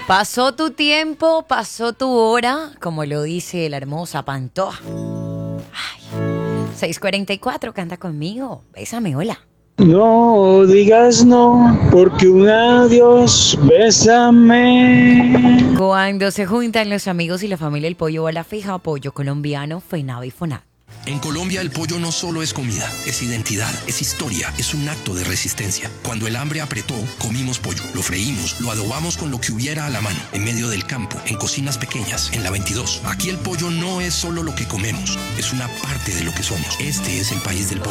Pasó tu tiempo, pasó tu hora, como lo dice la hermosa Pantoja. Ay, 6:44, canta conmigo. Bésame, hola. No digas no, porque un adiós, bésame. Cuando se juntan los amigos y la familia, el pollo a la fija, pollo colombiano, FENAV y FONAD. En Colombia el pollo no solo es comida, es identidad, es historia, es un acto de resistencia. Cuando el hambre apretó, comimos pollo, lo freímos, lo adobamos con lo que hubiera a la mano, en medio del campo, en cocinas pequeñas, en la 22. Aquí el pollo no es solo lo que comemos, es una parte de lo que somos. Este es el país del pollo.